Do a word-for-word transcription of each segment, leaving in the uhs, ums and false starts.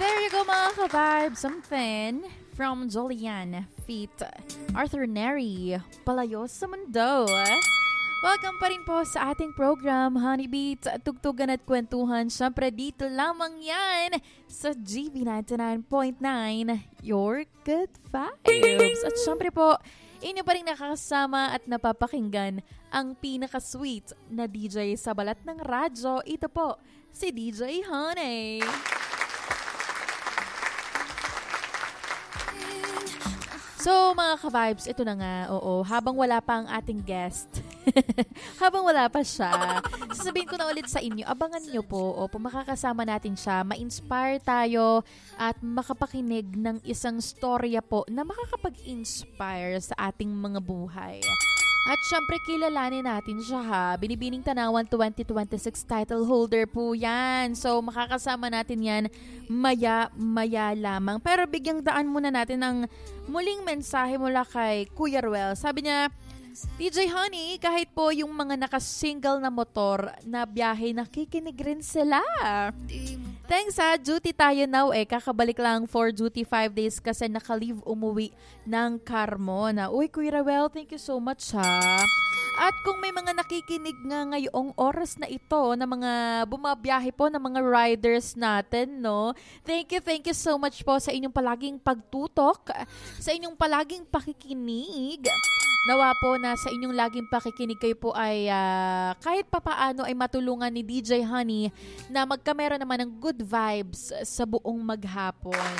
There you go mga ka-vibe. Something from Jolian feat. Arthur Neri, Palayo sa Mundo. Welcome pa rin po sa ating program, Honey Beats, tugtugan at kwentuhan. Siyempre dito lamang yan sa G B ninety-nine point nine, Your Good Vibes. At siyempre po, inyo pa rin nakakasama at napapakinggan ang pinaka-sweet na D J sa balat ng radyo. Ito po, si D J Honey. So mga ka-vibes, ito na nga, oo, habang wala pa ang ating guest, habang wala pa siya, sasabihin ko na ulit sa inyo, abangan nyo po, o makakasama natin siya, ma-inspire tayo at makapakinig ng isang storya po na makakapag-inspire sa ating mga buhay. At syempre, kilalanin natin siya ha. Binibining Tanawan twenty twenty-six title holder po yan. So, makakasama natin yan maya-maya lamang. Pero bigyang daan muna natin ng muling mensahe mula kay Kuya Ruel. Sabi niya, D J Honey, kahit po yung mga nakasingle na motor na biyahe, nakikinig rin sila. Thanks ha, duty tayo now eh. Kakabalik lang for duty five days kasi naka-leave umuwi ng Carmona. Uy, Kuya Ruel, thank you so much ha. At kung may mga nakikinig nga ngayong oras na ito, na mga bumabiyahe po, na mga riders natin, no? Thank you, thank you so much po sa inyong palaging pagtutok, sa inyong palaging pakikinig. Nawa po na sa inyong laging pakikinig kayo po ay uh, kahit papaano ay matulungan ni D J Honey na magkamera naman ng good vibes sa buong maghapon.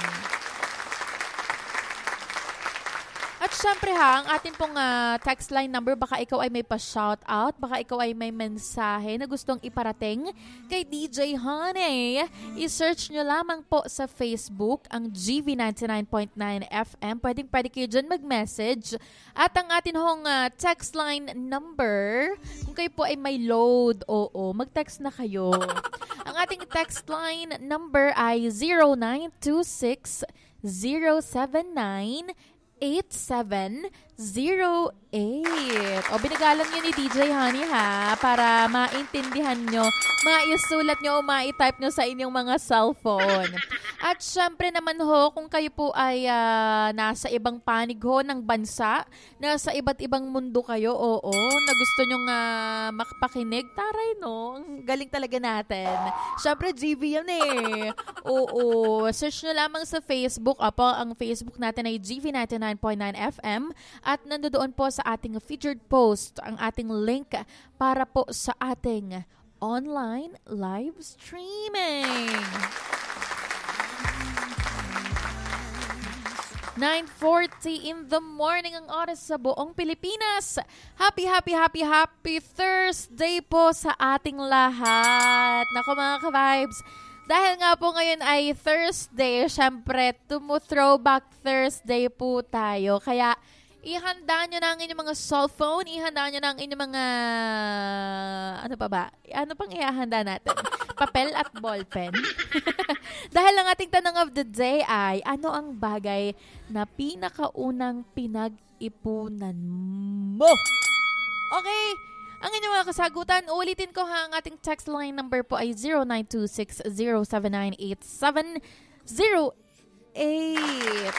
At syempre ha, ang ating pong uh, text line number, baka ikaw ay may pa-shoutout, baka ikaw ay may mensahe na gustong iparating kay D J Honey. I-search nyo lamang po sa Facebook ang G V ninety-nine point nine F M. Pwedeng pwede kayo dyan mag-message. At ang ating hong uh, text line number, kung kayo po ay may load, oo, mag-text na kayo. Ang ating text line number ay zero nine two six zero seven nine eight seven zero eight. O, binagalan nyo ni D J Honey ha, para maintindihan nyo, maisulat nyo o maitype nyo sa inyong mga cellphone. At syempre naman ho, kung kayo po ay uh, nasa ibang panig ho ng bansa, nasa iba't ibang mundo kayo, oo, na gusto nyo nga uh, makapakinig, taray no, ang galing talaga natin. Syempre G V yan eh. Oo, search nyo lamang sa Facebook. Apo, ang Facebook natin ay G V ninety-nine point nine F M at nandoon po sa ating featured post ang ating link para po sa ating online live streaming. nine forty in the morning ang oras sa buong Pilipinas. Happy, happy, happy, happy Thursday po sa ating lahat. Naku mga ka-vibes, dahil nga po ngayon ay Thursday, syempre, tumu-throwback Thursday po tayo. Kaya, ihanda nyo na ang inyong mga cellphone, ihanda nyo na ang inyong mga, ano pa ba? Ano pang ihahanda natin? Papel at ballpen. Dahil ang ating tanong of the day ay, ano ang bagay na pinakaunang pinag-ipunan mo? Okay, ang inyong mga kasagutan, ulitin ko ha, ang ating text line number po ay zero nine two six zero seven nine eight seven zero eight.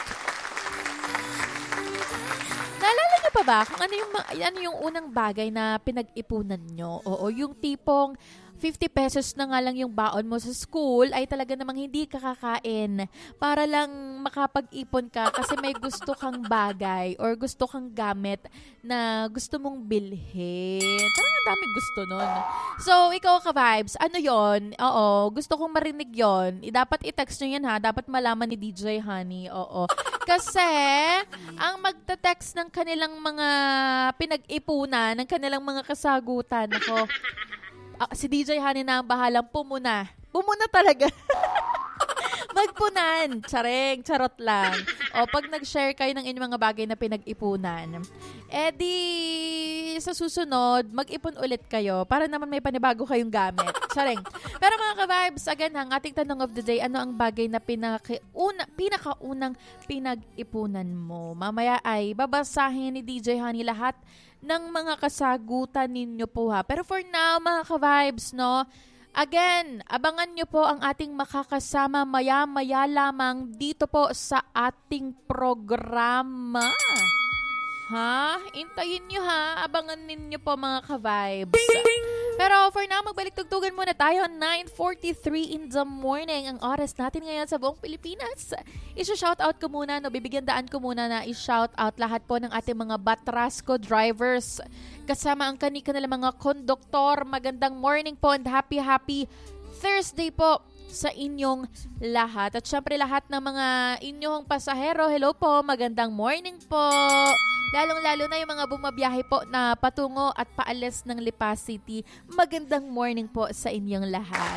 Naalala niyo pa ba kung ano yung, ano yung unang bagay na pinag-ipunan nyo? Oo, yung tipong fifty pesos na nga lang yung baon mo sa school ay talaga namang hindi ka kakain para lang makapag-ipon ka kasi may gusto kang bagay or gusto kang gamit na gusto mong bilhin. Parang ang dami gusto nun. So, ikaw ka-vibes, ano yon? Oo, gusto kong marinig yon. Dapat i-text nyo yan ha. Dapat malaman ni D J Honey. Oo. Kasi, ang magta-text ng kanilang mga pinag-ipunan, ng kanilang mga kasagutan, ako, Uh, si D J Honey na ang bahalang pumuna. Pumuna talaga. Magpunan. Tsareng, charot lang. O, pag nag-share kayo ng inyong mga bagay na pinag-ipunan, eh di, sa susunod, mag-ipon ulit kayo para naman may panibago kayong gamit. Tsareng. Pero mga ka-vibes, again, ang ating tanong of the day, ano ang bagay na pinaka-una, pinaka-unang pinag-ipunan mo? Mamaya ay babasahin ni D J Honey lahat ng mga kasagutan ninyo po ha. Pero for now, mga ka-vibes, no, Again, abangan nyo po ang ating makakasama maya-maya lamang dito po sa ating programa. Ha? Intayin nyo ha. Abangan ninyo po mga ka-vibes. Pero for now, magbalik tugtugan muna tayo. nine forty-three in the morning ang oras natin ngayon sa buong Pilipinas. Isa-shoutout ko muna, no? Bibigyan daan ko muna na i-shoutout lahat po ng ating mga Batrasco drivers. Kasama ang kani-kanila mga konduktor. Magandang morning po and happy, happy Thursday po sa inyong lahat. At syempre lahat ng mga inyong pasahero, hello po, magandang morning po. Lalong-lalo na yung mga bumabiyahe po na patungo at paalis ng Lipa City. Magandang morning po sa inyong lahat.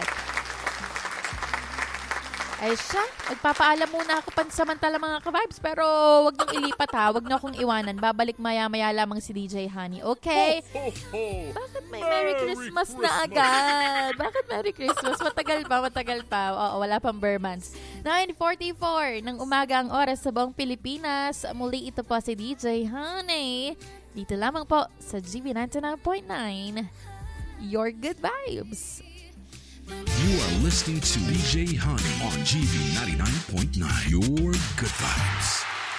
Ay siya, magpapaalam muna ako pansamantala mga ka-vibes, pero wag niyong ilipat ha, wag niyo akong iwanan. Babalik maya-maya lamang si D J Honey, okay? Bakit may Merry Christmas na agad? Bakit Merry Christmas? Matagal pa, matagal pa. Oo, wala pang bare months. nine forty-four ng umaga ang oras sa buong Pilipinas. Muli ito po si D J Honey. Dito lamang po sa G B ninety-nine point nine. Your good vibes. You are listening to D J Honey on G B ninety-nine point nine. Your good vibes.